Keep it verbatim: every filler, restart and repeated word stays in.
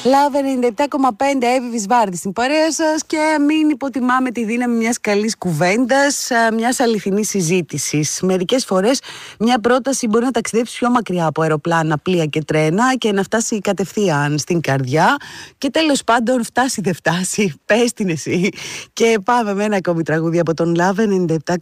Λάβε ενενήντα επτά κόμμα πέντε, Εύη Βυσβάρδη στην παρέα σας και μην υποτιμάμε τη δύναμη μιας καλής κουβέντας, μιας αληθινής συζήτησης. Μερικές φορές μια πρόταση μπορεί να ταξιδέψει πιο μακριά από αεροπλάνα, πλοία και τρένα και να φτάσει κατευθείαν στην καρδιά. Και τέλος πάντων, φτάσει δεν φτάσει, πες την εσύ. Και πάμε με ένα ακόμη τραγούδι από τον Λάβε ενενήντα επτά κόμμα πέντε.